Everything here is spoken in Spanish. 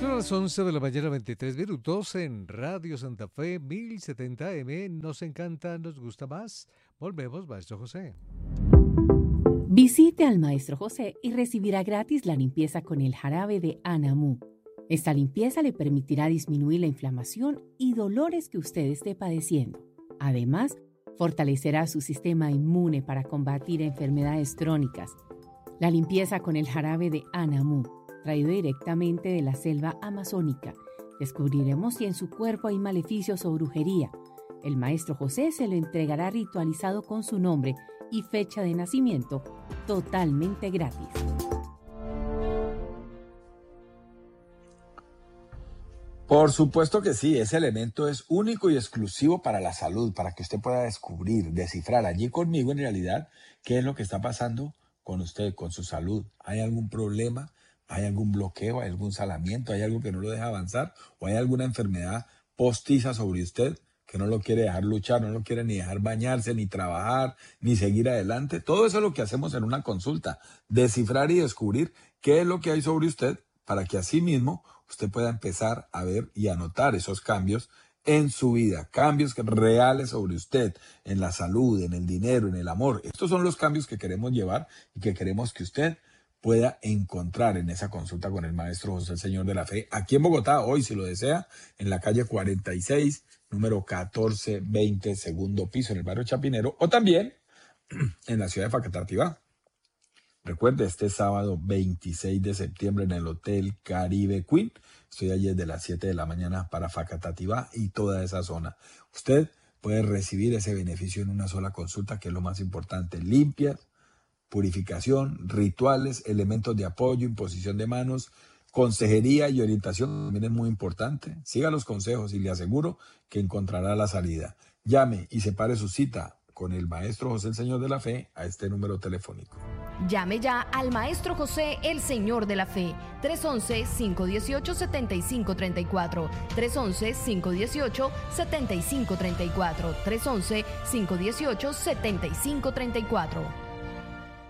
Son las 11 de la mañana, 23 minutos en Radio Santa Fe 1070M. Nos encanta, nos gusta más. Volvemos, Maestro José. Visite al Maestro José y recibirá gratis la limpieza con el jarabe de Anamú. Esta limpieza le permitirá disminuir la inflamación y dolores que usted esté padeciendo. Además, fortalecerá su sistema inmune para combatir enfermedades crónicas. La limpieza con el jarabe de Anamú, traído directamente de la selva amazónica. Descubriremos si en su cuerpo hay maleficios o brujería. El Maestro José se lo entregará ritualizado con su nombre y fecha de nacimiento, totalmente gratis. Por supuesto que sí, ese elemento es único y exclusivo para la salud, para que usted pueda descubrir, descifrar allí conmigo en realidad qué es lo que está pasando con usted, con su salud. ¿Hay algún problema? ¿Hay algún bloqueo? ¿Hay algún salamiento? ¿Hay algo que no lo deja avanzar? ¿O hay alguna enfermedad postiza sobre usted que no lo quiere dejar luchar, no lo quiere ni dejar bañarse, ni trabajar, ni seguir adelante? Todo eso es lo que hacemos en una consulta, descifrar y descubrir qué es lo que hay sobre usted para que así mismo usted pueda empezar a ver y a notar esos cambios en su vida, cambios reales sobre usted, en la salud, en el dinero, en el amor. Estos son los cambios que queremos llevar y que queremos que usted pueda encontrar en esa consulta con el Maestro José, el Señor de la Fe, aquí en Bogotá, hoy si lo desea, en la calle 46, número 1420, segundo piso, en el barrio Chapinero, o también en la ciudad de Facatativá. Recuerde, este sábado 26 de septiembre en el Hotel Caribe Queen. Estoy allí desde las 7 de la mañana para Facatativá y toda esa zona. Usted puede recibir ese beneficio en una sola consulta, que es lo más importante. Limpias, purificación, rituales, elementos de apoyo, imposición de manos, consejería y orientación también es muy importante. Siga los consejos y le aseguro que encontrará la salida. Llame y separe su cita con el Maestro José, el Señor de la Fe, a este número telefónico. Llame ya al Maestro José, el Señor de la Fe, 311-518-7534, 311-518-7534, 311-518-7534.